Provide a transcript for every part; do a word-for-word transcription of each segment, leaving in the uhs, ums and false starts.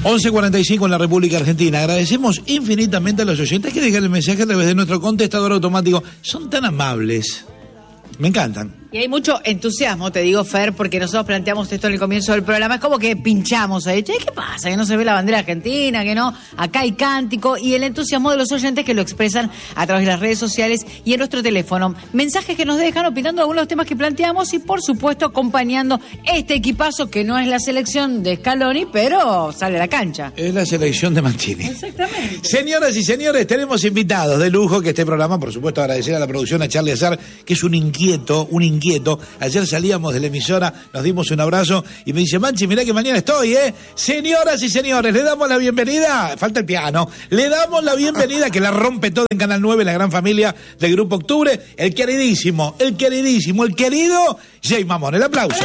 once cuarenta y cinco en la República Argentina. Agradecemos infinitamente a los oyentes que dejan el mensaje a través de nuestro contestador automático. Son tan amables. Me encantan. Y hay mucho entusiasmo, te digo, Fer, porque nosotros planteamos esto en el comienzo del programa. Es como que pinchamos ahí. Che, ¿qué pasa? Que no se ve la bandera argentina, que no. Acá hay cántico. Y el entusiasmo de los oyentes que lo expresan a través de las redes sociales y en nuestro teléfono. Mensajes que nos dejan opinando algunos de los temas que planteamos y, por supuesto, acompañando este equipazo que no es la selección de Scaloni, pero sale a la cancha. Es la selección de Mancini. Exactamente. Señoras y señores, tenemos invitados de lujo que este programa, por supuesto, agradecer a la producción, a Charlie Azar, que es un inquieto, un inquieto. Ayer salíamos de la emisora, nos dimos un abrazo y me dice, Manchi, mirá que mañana estoy, ¿eh? Señoras y señores, le damos la bienvenida, falta el piano, le damos la bienvenida, que la rompe todo en Canal nueve, la gran familia del Grupo Octubre, el queridísimo, el queridísimo, el querido Jay Mamón. El aplauso.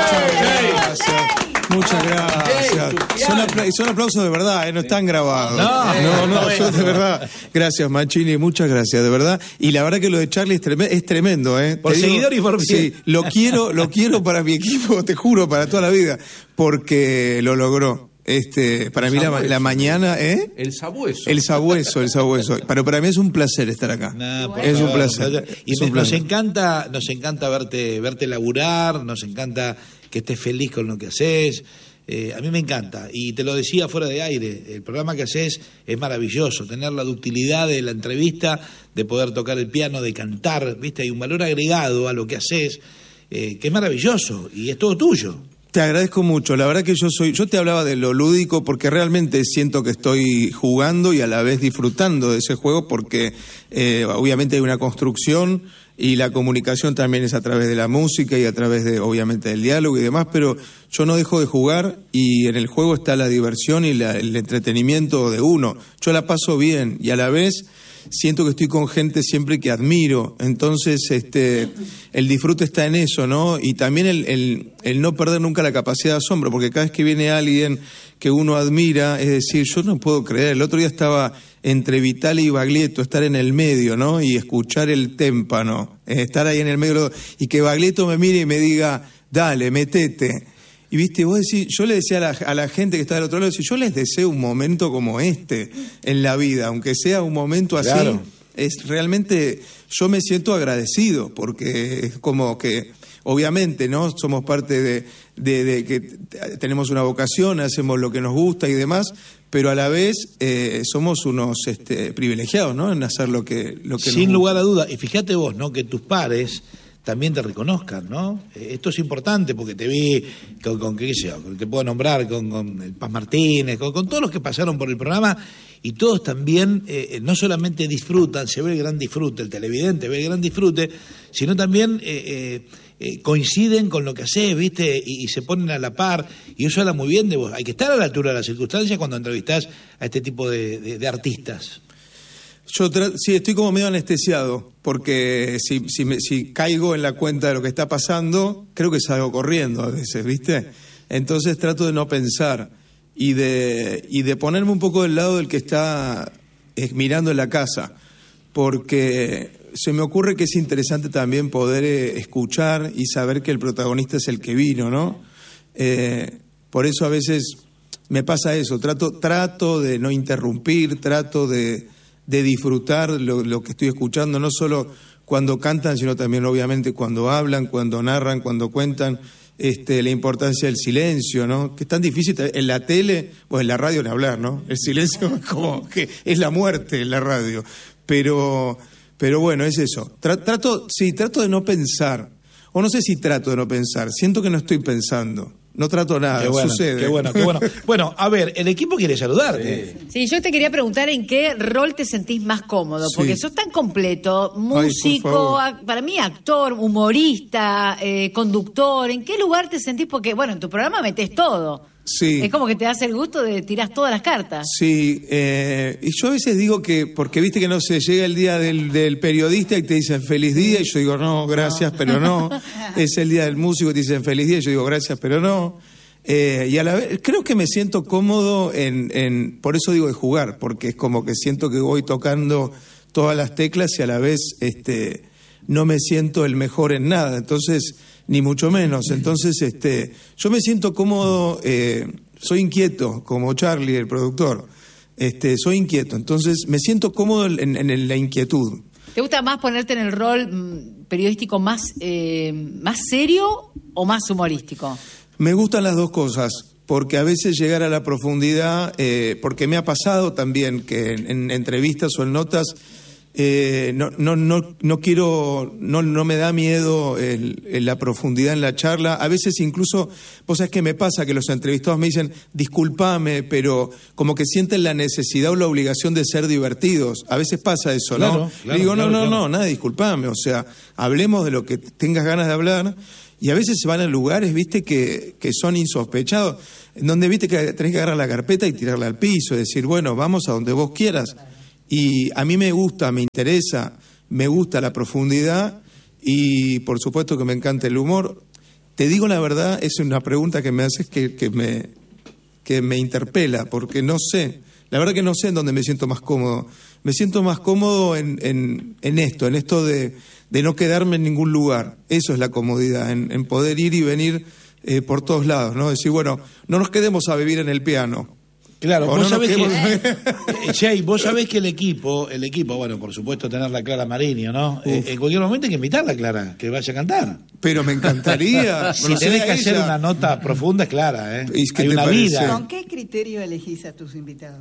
Muchas gracias. Muchas gracias. Son, apla- son aplausos de verdad, ¿eh? No están grabados. No, no, no, son de verdad. Gracias, Mancini, muchas gracias, de verdad. Y la verdad que lo de Charlie es, trem- es tremendo, ¿eh? Por Te seguidor y por Sí, lo quiero, lo quiero para mi equipo, te juro, para toda la vida, porque lo logró. Este, para mí la, la mañana, ¿eh? El sabueso. El sabueso, el sabueso. Pero para mí es un placer estar acá. Nah, por es favor, un placer. por favor. Y Es me- un nos placer. encanta, nos encanta verte, verte laburar, nos encanta que estés feliz con lo que haces. Eh, a mí me encanta, y te lo decía fuera de aire, el programa que haces es maravilloso, tener la ductilidad de la entrevista, de poder tocar el piano, de cantar, ¿viste? Hay un valor agregado a lo que haces, eh, que es maravilloso, y es todo tuyo. Te agradezco mucho. La verdad que yo soy, yo te hablaba de lo lúdico porque realmente siento que estoy jugando y a la vez disfrutando de ese juego porque eh, obviamente hay una construcción y la comunicación también es a través de la música y a través de obviamente del diálogo y demás, pero yo no dejo de jugar y en el juego está la diversión y la, el entretenimiento de uno. Yo la paso bien y a la vez siento que estoy con gente siempre que admiro, entonces este el disfrute está en eso, ¿no? Y también el, el, el no perder nunca la capacidad de asombro, porque cada vez que viene alguien que uno admira, es decir, yo no puedo creer, el otro día estaba entre Vitali y Baglietto, estar en el medio, ¿no? Y escuchar el témpano, eh, estar ahí en el medio, y que Baglietto me mire y me diga, dale, metete. Y viste, vos decís, yo le decía a la, a la gente que está del otro lado, yo les deseo un momento como este en la vida, aunque sea un momento así, Claro. es realmente, yo me siento agradecido, porque es como que, obviamente, ¿no? Somos parte de, de, de que t- tenemos una vocación, hacemos lo que nos gusta y demás, pero a la vez eh, somos unos este, privilegiados, ¿no? En hacer lo que, lo que Sin nos lugar gusta. a duda, y fíjate vos, ¿no? Que tus pares también te reconozcan, ¿no? Eh, Esto es importante porque te vi con, con qué sé yo, con- te puedo nombrar, con, con el Paz Martínez, con, con todos los que pasaron por el programa, y todos también eh, no solamente disfrutan, se ve el gran disfrute, el televidente ve el gran disfrute, sino también eh, eh, eh, coinciden con lo que haces, ¿viste? Y, y se ponen a la par, y eso habla muy bien de vos. Hay que estar a la altura de las circunstancias cuando entrevistás a este tipo de, de- de artistas. Yo tra- sí, estoy como medio anestesiado, porque si, si, me- si caigo en la cuenta de lo que está pasando, creo que salgo corriendo a veces, ¿viste? Entonces trato de no pensar y de, y de ponerme un poco del lado del que está eh, mirando en la casa, porque se me ocurre que es interesante también poder eh, escuchar y saber que el protagonista es el que vino, ¿no? Eh, por eso a veces me pasa eso, trato, trato de no interrumpir, trato de, de disfrutar lo, lo que estoy escuchando, no solo cuando cantan, sino también obviamente cuando hablan, cuando narran, cuando cuentan, este, la importancia del silencio, ¿no? Que es tan difícil en la tele, pues en la radio ni hablar, ¿no? El silencio es como que es la muerte en la radio, pero, pero bueno, es eso. Tra- trato, sí, trato de no pensar, o no sé si trato de no pensar, siento que no estoy pensando. No trato nada, Qué bueno, sucede. qué bueno, qué bueno. Bueno, a ver, el equipo quiere saludarte. Sí, yo te quería preguntar en qué rol te sentís más cómodo, Sí. porque sos tan completo, por músico, favor. ac- para mí actor, humorista, eh, conductor, ¿en qué lugar te sentís? Porque, bueno, en tu programa metés todo. Sí. Es como que te das el gusto de tirás todas las cartas. Sí, eh, y yo a veces digo que, porque viste que no sé, llega el día del, del periodista y te dicen feliz día, y yo digo no, gracias, pero no. Es el día del músico y te dicen feliz día, y yo digo gracias, pero no. Eh, y a la vez, creo que me siento cómodo en, en, por eso digo de jugar, porque es como que siento que voy tocando todas las teclas y a la vez este, no me siento el mejor en nada, entonces, ni mucho menos. Entonces, este, yo me siento cómodo eh, soy inquieto, como Charlie, el productor. Este, soy inquieto, entonces me siento cómodo en, en, en la inquietud. ¿Te gusta más ponerte en el rol mmm, periodístico más, eh, más serio o más humorístico? Me gustan las dos cosas, porque a veces llegar a la profundidad, eh, porque me ha pasado también que en, en entrevistas o en notas eh, no, no, no, no quiero, no, no me da miedo el, el, la profundidad en la charla. A veces incluso, vos sabés que me pasa que los entrevistados me dicen, discúlpame, pero como que sienten la necesidad o la obligación de ser divertidos. A veces pasa eso, ¿no? Claro, claro, Le digo, claro, no, no, claro. no, nada, discúlpame, o sea, hablemos de lo que tengas ganas de hablar. Y a veces se van a lugares, viste, que, que son insospechados, en donde, viste, que tenés que agarrar la carpeta y tirarla al piso, y decir, bueno, vamos a donde vos quieras. Y a mí me gusta, me interesa, me gusta la profundidad y por supuesto que me encanta el humor. Te digo la verdad, es una pregunta que me haces que, que, me, que me interpela, porque no sé, la verdad que no sé en dónde me siento más cómodo. Me siento más cómodo en, en, en esto, en esto de, de no quedarme en ningún lugar. Eso es la comodidad, en, en poder ir y venir eh, por todos lados, ¿no? Decir, bueno, no nos quedemos a vivir en el piano. Claro, O vos no sabés nos que, quedemos- eh, Jay, vos sabés que el equipo, el equipo, bueno, por supuesto tener la Clara Mariño, ¿no? Eh, en cualquier momento hay que invitarla a Clara, que vaya a cantar. Pero me encantaría. Si conocer tenés a que hacer ella. una nota profunda, es Clara, ¿eh? ¿Y qué Hay te una parece? vida. ¿Con qué criterio elegís a tus invitados?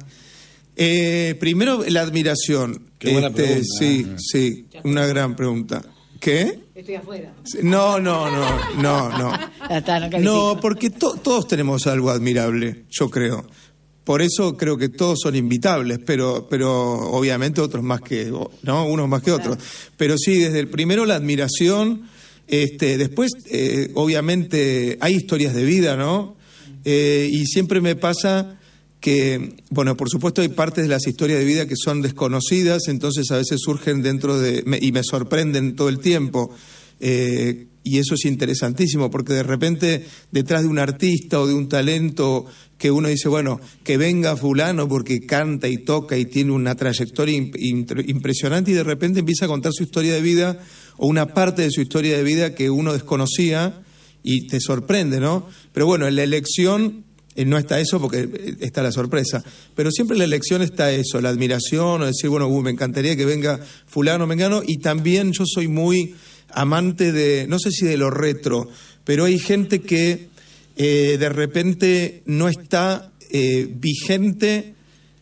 Eh, primero, la admiración. Qué buena Este, pregunta, Sí, ¿eh? sí, una gran pregunta. ¿Qué? Estoy afuera. No, no, no, no, no. Ya está, no califico. No, porque to- todos tenemos algo admirable, yo creo. Por eso creo que todos son invitables, pero, pero obviamente otros más que, no, unos más que otros. Pero sí, desde el primero la admiración, este, después, eh, obviamente hay historias de vida, ¿no? Eh, y siempre me pasa que, bueno, por supuesto hay partes de las historias de vida que son desconocidas, entonces a veces surgen dentro de, me- y me sorprenden todo el tiempo. Eh, y eso es interesantísimo, porque de repente detrás de un artista o de un talento que uno dice, bueno, que venga fulano porque canta y toca y tiene una trayectoria imp- imp- impresionante, y de repente empieza a contar su historia de vida o una parte de su historia de vida que uno desconocía y te sorprende, ¿no? Pero bueno, en la elección eh, no está eso porque eh, está la sorpresa, pero siempre en la elección está eso, la admiración, o decir, bueno, uh, me encantaría que venga fulano, mengano, y también yo soy muy amante de, no sé si de lo retro, pero hay gente que eh, de repente no está eh, vigente,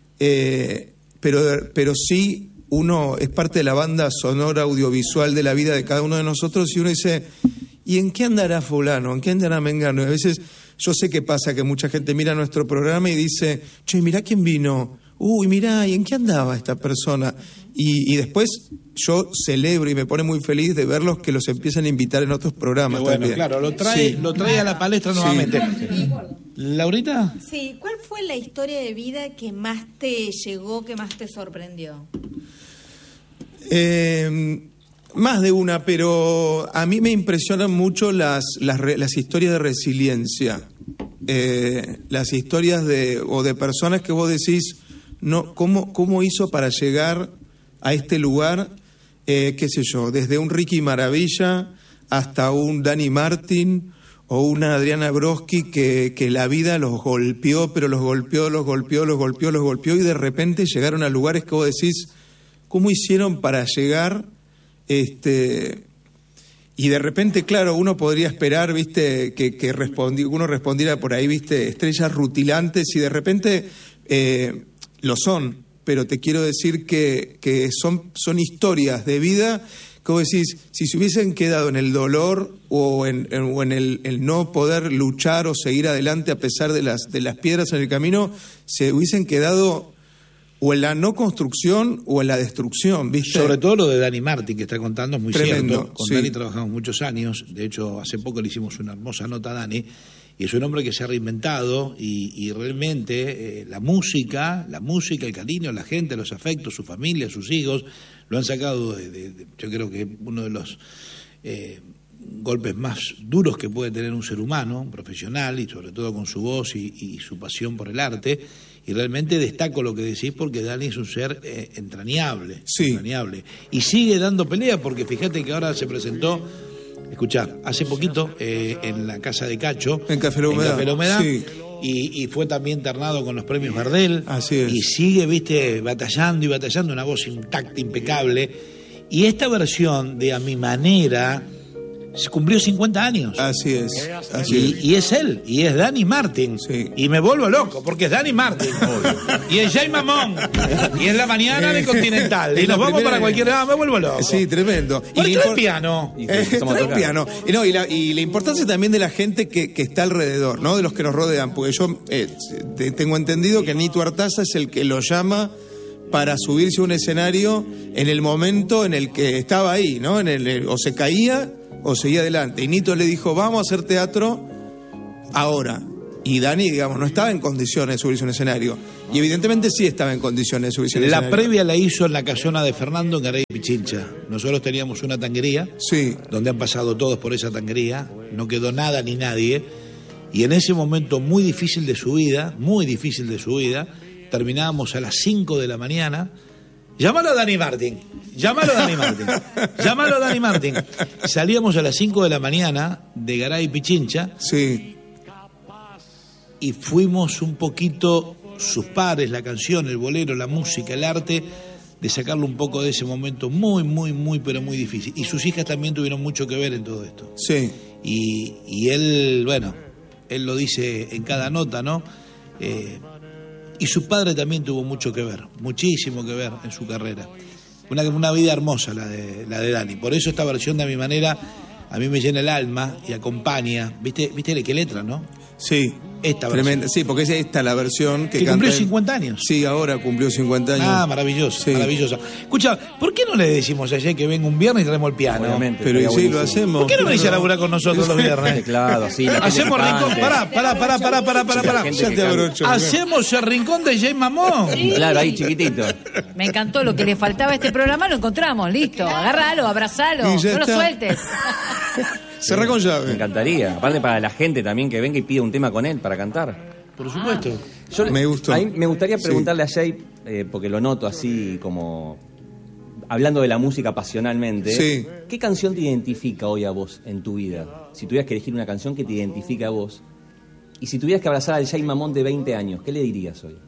eh, pero, pero sí uno es parte de la banda sonora audiovisual de la vida de cada uno de nosotros, y uno dice, ¿y en qué andará fulano? ¿En qué andará mengano? Y a veces yo sé que pasa que mucha gente mira nuestro programa y dice, che, mirá quién vino, uy, mirá, ¿y en qué andaba esta persona? Y, y después yo celebro y me pone muy feliz de verlos que los empiezan a invitar en otros programas Pero bueno, también. claro, lo trae, Sí. lo trae a la palestra Sí. nuevamente. ¿Laurita? Sí, ¿cuál fue la historia de vida que más te llegó, que más te sorprendió? Eh, más de una, pero a mí me impresionan mucho las, las, re- las historias de resiliencia. Eh, las historias de, o de personas que vos decís, no, ¿cómo, cómo hizo para llegar a este lugar? Eh, qué sé yo, desde un Ricky Maravilla hasta un Dani Martin o una Adriana Broski que, que la vida los golpeó, pero los golpeó, los golpeó, los golpeó, los golpeó, y de repente llegaron a lugares que vos decís, ¿cómo hicieron para llegar? Este, y de repente, claro, uno podría esperar, viste, que, que respondi- uno respondiera por ahí, viste, estrellas rutilantes, y de repente eh, lo son, pero te quiero decir que, que son, son historias de vida que vos decís, si se hubiesen quedado en el dolor o en, en- o en el, el no poder luchar o seguir adelante a pesar de las, de las piedras en el camino, se hubiesen quedado o en la no construcción o en la destrucción, ¿viste? Sobre todo lo de Dani Martin que está contando es muy Tremendo, cierto. Con sí. Dani trabajamos muchos años. De hecho, hace poco le hicimos una hermosa nota a Dani. Y es un hombre que se ha reinventado y, y realmente eh, la música, la música, el cariño, la gente, los afectos, su familia, sus hijos, lo han sacado de, de- de- yo creo que uno de los eh, golpes más duros que puede tener un ser humano, un profesional, y sobre todo con su voz y, y su pasión por el arte. Y realmente destaco lo que decís porque Dani es un ser eh, entrañable, Sí. entrañable. Y sigue dando pelea porque fíjate que ahora se presentó, escuchá, hace poquito eh, en la casa de Cacho, En Café La Humedad, Café La Humedad, sí. y, y fue también internado con los premios Gardel. Así es. Y sigue, viste, batallando y batallando, una voz intacta, impecable. Y esta versión de A Mi Manera se cumplió cincuenta años. Así es. Así Y, es. y es él, y es Dani Martin. Sí. Y me vuelvo loco, porque es Dani Martin. Y es Jay Mamón. Y es la mañana de Continental. Y Es la nos vamos primera- para cualquier lado, me vuelvo loco. Sí, tremendo. ¿Por qué la el impor- piano? Y Eh, empezamos a trae un tocar. piano. Y, no, y, la, y la importancia también de la gente que, que está alrededor, ¿no? De los que nos rodean. Porque yo eh, te- tengo entendido que Nito Artaza es el que lo llama para subirse a un escenario en el momento en el que estaba ahí, ¿no? En el, o se caía o seguía adelante. Y Nito le dijo, vamos a hacer teatro ahora. Y Dani, digamos, no estaba en condiciones de subirse a un escenario. Y evidentemente sí estaba en condiciones de subirse a un La escenario. previa la hizo en la casona de Fernando en Garay Pichincha. Nosotros teníamos una tanguería, Sí. donde han pasado todos por esa tanguería, no quedó nada ni nadie, y en ese momento muy difícil de su vida, muy difícil de su vida, terminábamos a las cinco de la mañana. Llámalo a Dani Martin, llámalo a Dani Martin, llámalo a Dani Martin. Salíamos a las cinco de la mañana de Garay Pichincha Sí. y fuimos un poquito sus pares, la canción, el bolero, la música, el arte, de sacarlo un poco de ese momento muy, muy, muy, pero muy difícil. Y sus hijas también tuvieron mucho que ver en todo esto. Sí. Y, y él, bueno, él lo dice en cada nota, ¿no? Eh, y su padre también tuvo mucho que ver, muchísimo que ver en su carrera. Una, una vida hermosa la de, la de Dani. Por eso esta versión de A Mi Manera a mí me llena el alma y acompaña. ¿Viste, viste qué letra, no? Sí. Esta Tremenda. versión. Sí, porque es esta la versión que Que canta cumplió él. cincuenta años. Sí, ahora cumplió cincuenta años. Ah, maravilloso, Sí. maravilloso. Escucha, ¿por qué no le decimos a Jay que venga un viernes y traemos el piano? Obviamente. Pero y estaría sí, lo buenísimo. hacemos. ¿Por qué no venís a laburar con nosotros los viernes? Teclado, sí, la gente Hacemos que rincón, cante. pará, pará, pará, pará, pará, pará, pará. gente Ya que te cante. abrocho. Hacemos el rincón de Jay Mamón. Claro, ahí chiquitito. Me encantó lo que le faltaba a este programa, lo encontramos, listo. Agárralo, abrazalo, Y ya no lo está. sueltes. Cerrá con Me llave. encantaría. Aparte para la gente también que venga y pida un tema con él para cantar. Por supuesto. Yo, Me gustó. A mí me gustaría Sí. preguntarle a Jay, eh, porque lo noto así como hablando de la música pasionalmente. Sí. ¿Qué canción te identifica hoy a vos en tu vida? Si tuvieras que elegir una canción que te identifica a vos. Y si tuvieras que abrazar al Jay Mamón de veinte años, ¿qué le dirías hoy?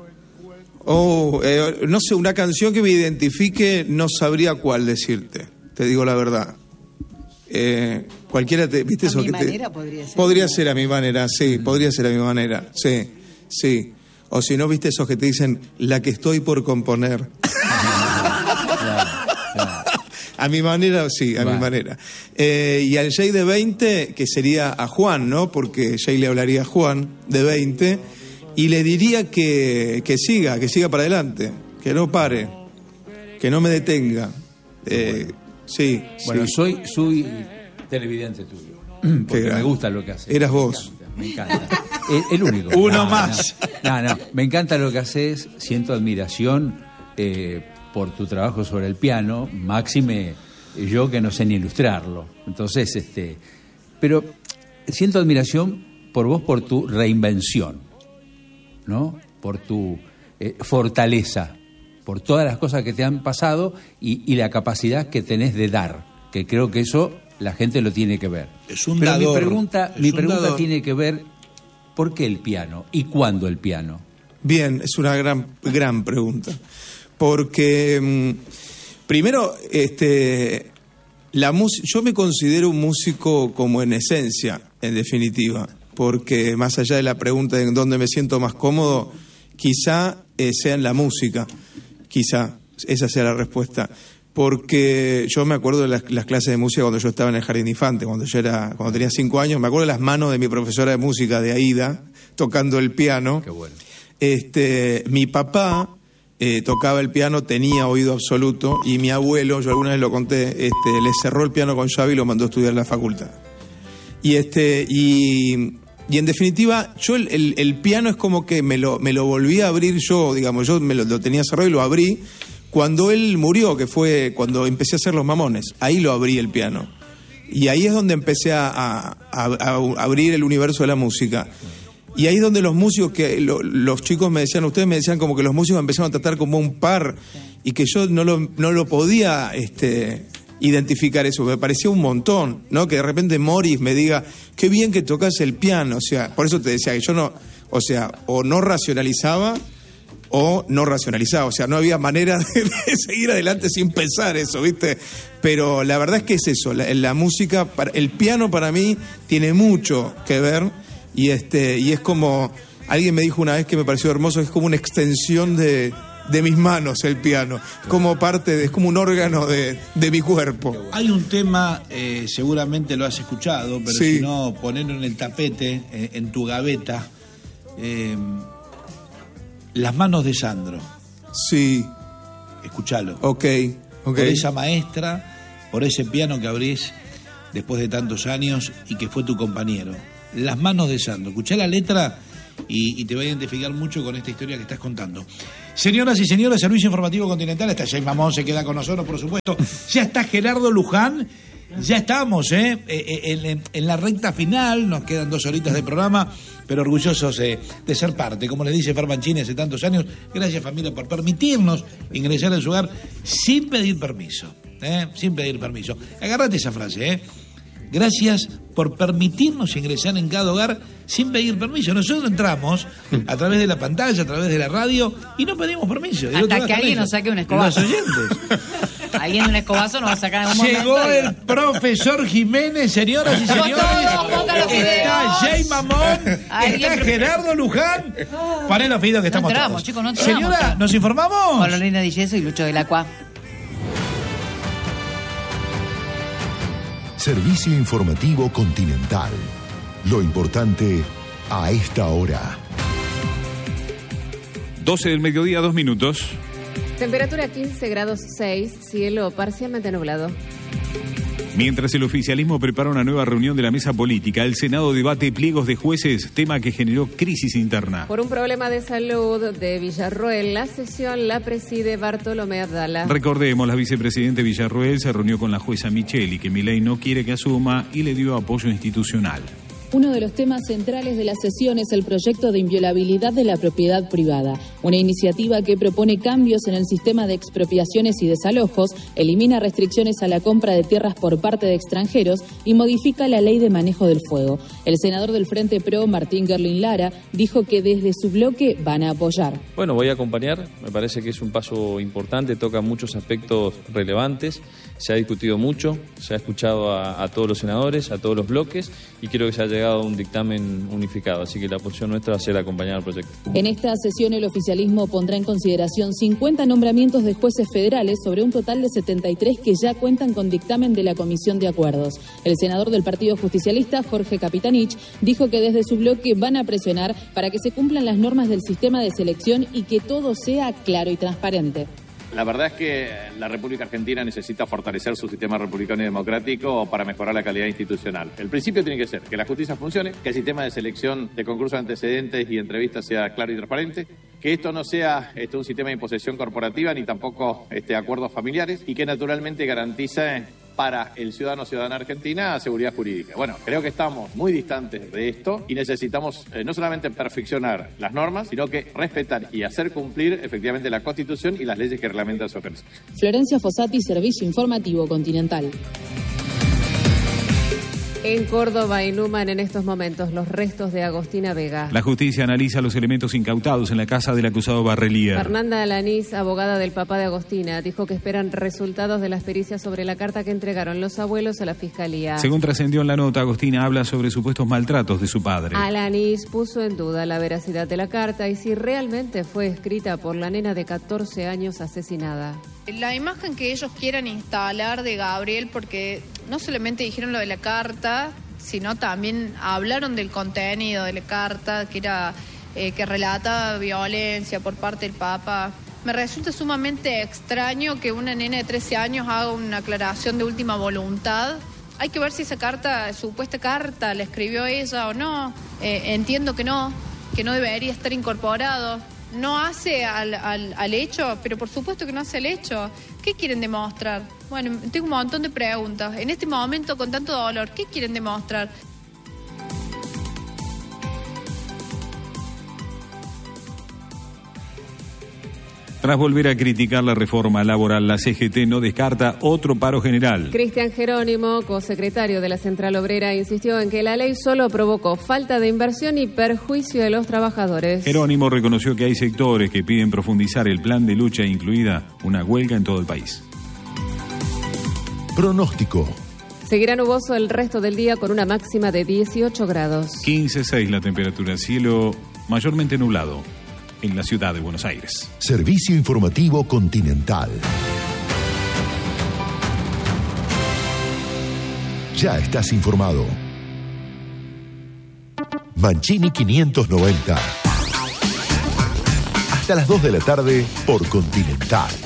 Oh, eh, no sé, una canción que me identifique, no sabría cuál decirte. Te digo la verdad. Eh, cualquiera te, ¿viste A eso mi que te- manera podría ser. Podría ser a mi manera, sí, podría ser a mi manera, sí, sí. O si no, viste esos que te dicen, la que estoy por componer. A mi manera, sí, a mi Bueno. manera. Eh, y al Jay de veinte, que sería a Juan, ¿no? Porque Jay le hablaría a Juan, de veinte, y le diría que, que siga, que siga para adelante, que no pare, que no me detenga. Eh, sí, Bueno, sí. soy, soy televidente tuyo. Porque grande. me gusta lo que haces. Eras Me vos. encanta, Me encanta. El, el único. Uno No, más. No, no, me encanta lo que haces. Siento admiración eh, por tu trabajo sobre el piano. Máxime, yo que no sé ni ilustrarlo. Entonces, este. Pero siento admiración por vos, por tu reinvención, ¿no? Por tu eh, fortaleza, por todas las cosas que te han pasado y, y la capacidad que tenés de dar, que creo que eso la gente lo tiene que ver. Es un Pero dador, mi pregunta, es mi un pregunta dador. tiene que ver, ¿por qué el piano? ¿Y cuándo el piano? Bien, es una gran, gran pregunta. Porque, mm, primero, este, la mus- yo me considero un músico como en esencia, en definitiva. Porque más allá de la pregunta de dónde me siento más cómodo, quizá eh, sea en la música. Quizá esa sea la respuesta. Porque yo me acuerdo de las, las clases de música cuando yo estaba en el Jardín de Infante, cuando yo era, cuando tenía cinco años, me acuerdo de las manos de mi profesora de música, de Aida, tocando el piano. Qué bueno. Este, mi papá eh, tocaba el piano, tenía oído absoluto, y mi abuelo, yo alguna vez lo conté, este, le cerró el piano con llave y lo mandó a estudiar en la facultad. Y este, y, y en definitiva, yo el, el- el piano es como que me lo, me lo volví a abrir yo, digamos, yo me lo, lo tenía cerrado y lo abrí cuando él murió, que fue cuando empecé a hacer Los Mamones. Ahí lo abrí el piano. Y ahí es donde empecé a, a- a- a abrir el universo de la música. Y ahí es donde los músicos, que lo- los chicos me decían, ustedes me decían como que los músicos empezaron a tratar como un par y que yo no lo, no lo podía este, identificar eso, me parecía un montón, ¿no? Que de repente Morris me diga, qué bien que tocas el piano, o sea, por eso te decía que yo no, O sea, o no racionalizaba o no racionalizaba. O sea, no había manera de, de seguir adelante sin pensar eso, ¿viste? Pero la verdad es que es eso. La, la música, el piano para mí tiene mucho que ver y, este, y es como... Alguien me dijo una vez que me pareció hermoso, es como una extensión de, de mis manos el piano. Es como parte, de, es como un órgano de, de mi cuerpo. Hay un tema, eh, seguramente lo has escuchado, pero sí. Si no, ponerlo en el tapete, eh, en tu gaveta. Eh, Las manos de Sandro. Sí. Escuchalo. Ok, ok. Por esa maestra, por ese piano que abrís después de tantos años y que fue tu compañero. Las manos de Sandro. Escuchá la letra y, y te va a identificar mucho con esta historia que estás contando. Señoras y señores, Servicio Informativo Continental. Está Jay Mamón, se queda con nosotros, por supuesto. Ya está Gerardo Luján. Ya estamos, ¿eh? En, en la recta final. Nos quedan dos horitas de programa, pero orgullosos eh, de ser parte. Como les dice Fer Banchini hace tantos años, gracias familia por permitirnos ingresar en su hogar sin pedir permiso. ¿eh? Sin pedir permiso. Agárrate esa frase, ¿eh? Gracias por permitirnos ingresar en cada hogar sin pedir permiso. Nosotros entramos a través de la pantalla, a través de la radio y no pedimos permiso. Hasta que alguien nos saque un escobazo. Los oyentes. Alguien de un escobazo nos va a sacar en algún Llegó momento. el profesor Jiménez, señoras y señores. Está Jay Mamón, está Gerardo Luján. Paré los pedidos que No estamos entramos, todos. chicos, no entramos. Señora, ¿nos informamos? Carolina Di Yeso y Lucho del Acua. Servicio Informativo Continental. Lo importante a esta hora. doce del mediodía, dos minutos. Temperatura quince grados seis, cielo parcialmente nublado. Mientras el oficialismo prepara una nueva reunión de la mesa política, el Senado debate pliegos de jueces, tema que generó crisis interna. Por un problema de salud de Villarroel, la sesión la preside Bartolomé Abdala. Recordemos, la vicepresidente Villarroel se reunió con la jueza Micheli, que Milei no quiere que asuma, y le dio apoyo institucional. Uno de los temas centrales de la sesión es el proyecto de inviolabilidad de la propiedad privada, una iniciativa que propone cambios en el sistema de expropiaciones y desalojos, elimina restricciones a la compra de tierras por parte de extranjeros y modifica la ley de manejo del fuego. El senador del Frente Pro, Martín Gerlin Lara, dijo que desde su bloque van a apoyar. Bueno, voy a acompañar, me parece que es un paso importante, toca muchos aspectos relevantes, se ha discutido mucho, se ha escuchado a, a todos los senadores, a todos los bloques y creo que se ha llegado a un dictamen unificado, así que la posición nuestra va a ser acompañar al proyecto. En esta sesión el oficialismo pondrá en consideración cincuenta nombramientos de jueces federales sobre un total de setenta y tres que ya cuentan con dictamen de la Comisión de Acuerdos. El senador del Partido Justicialista, Jorge Capitanich, dijo que desde su bloque van a presionar para que se cumplan las normas del sistema de selección y que todo sea claro y transparente. La verdad es que la República Argentina necesita fortalecer su sistema republicano y democrático para mejorar la calidad institucional. El principio tiene que ser que la justicia funcione, que el sistema de selección de concursos de antecedentes y entrevistas sea claro y transparente, que esto no sea este, un sistema de imposición corporativa ni tampoco este, acuerdos familiares y que naturalmente garantice para el ciudadano o ciudadana argentina seguridad jurídica. Bueno, creo que estamos muy distantes de esto y necesitamos eh, no solamente perfeccionar las normas, sino que respetar y hacer cumplir efectivamente la Constitución y las leyes que reglamentan su ejercicio. Florencia Fossati, Servicio Informativo Continental. En Córdoba inhuman en estos momentos los restos de Agostina Vega. La justicia analiza los elementos incautados en la casa del acusado Barrelier. Fernanda Alanís, abogada del papá de Agostina, dijo que esperan resultados de las pericias sobre la carta que entregaron los abuelos a la fiscalía. Según trascendió en la nota, Agostina habla sobre supuestos maltratos de su padre. Alanís puso en duda la veracidad de la carta y si realmente fue escrita por la nena de catorce años asesinada. La imagen que ellos quieran instalar de Gabriel, porque no solamente dijeron lo de la carta, sino también hablaron del contenido de la carta, que era eh, que relataba violencia por parte del Papa. Me resulta sumamente extraño que una nena de trece años haga una aclaración de última voluntad. Hay que ver si esa carta, supuesta carta, la escribió ella o no. Eh, entiendo que no, que no debería estar incorporado. No hace al, al, al hecho, pero por supuesto que no hace el hecho. ¿Qué quieren demostrar? Bueno, tengo un montón de preguntas. En este momento, con tanto dolor, ¿qué quieren demostrar? Tras volver a criticar la reforma laboral, la C G T no descarta otro paro general. Cristian Jerónimo, cosecretario de la Central Obrera, insistió en que la ley solo provocó falta de inversión y perjuicio de los trabajadores. Jerónimo reconoció que hay sectores que piden profundizar el plan de lucha, incluida una huelga en todo el país. Pronóstico. Seguirá nuboso el resto del día con una máxima de dieciocho grados. quince seis la temperatura, cielo mayormente nublado en la ciudad de Buenos Aires. Servicio informativo Continental. Ya estás informado. Mancini quinientos noventa. Hasta las dos de la tarde por Continental.